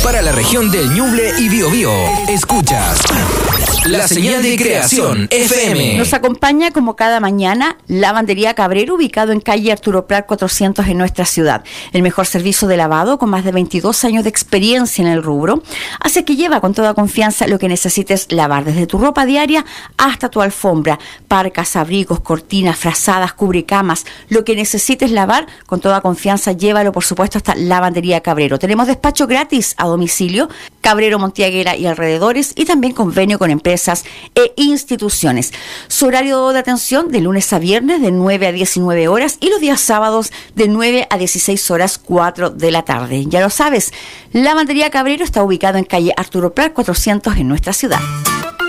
Para la región del Ñuble y Biobío, escuchas la señal de Creación FM. Nos acompaña como cada mañana Lavandería Cabrero, ubicado en calle Arturo Prat 400 en nuestra ciudad. El mejor servicio de lavado, con más de 22 años de experiencia en el rubro, hace que lleva con toda confianza lo que necesites lavar, desde tu ropa diaria hasta tu alfombra, parcas, abrigos, cortinas, frazadas, cubrecamas, lo que necesites lavar con toda confianza, llévalo por supuesto hasta Lavandería Cabrero. Tenemos despacho gratis a domicilio, Cabrero, Montiaguera y alrededores, y también convenio con empresas e instituciones. Su horario de atención de lunes a viernes de 9 a 19 horas y los días sábados de 9 a 16 horas 4 de la tarde. Ya lo sabes, Lavandería Cabrero está ubicado en calle Arturo Prat 400 en nuestra ciudad.